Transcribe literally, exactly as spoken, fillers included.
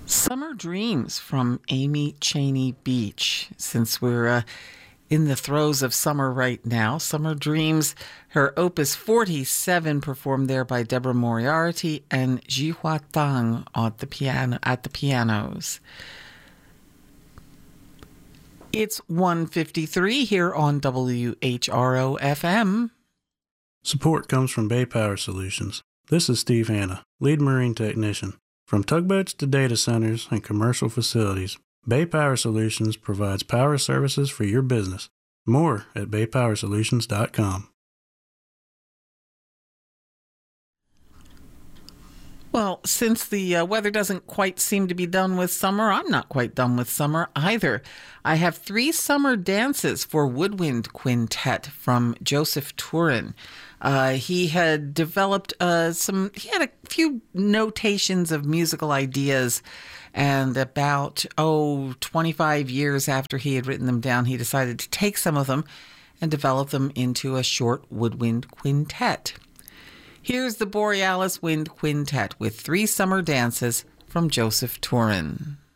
Summer Dreams from Amy Cheney Beach. Since we're uh, in the throes of summer right now, Summer Dreams, her opus forty-seven, performed there by Deborah Moriarty and Jihua Tang at the piano at the pianos. It's one fifty-three here on W H R O F M. Support comes from Bay Power Solutions. This is Steve Hanna, lead marine technician. From tugboats to data centers and commercial facilities, Bay Power Solutions provides power services for your business. More at bay power solutions dot com. Well, since the uh, weather doesn't quite seem to be done with summer, I'm not quite done with summer either. I have three summer dances for Woodwind Quintet from Joseph Turin. Uh, he had developed uh, some, he had a few notations of musical ideas, and about, oh, twenty-five years after he had written them down, he decided to take some of them and develop them into a short woodwind quintet. Here's the Borealis Wind Quintet with three summer dances from Joseph Turin.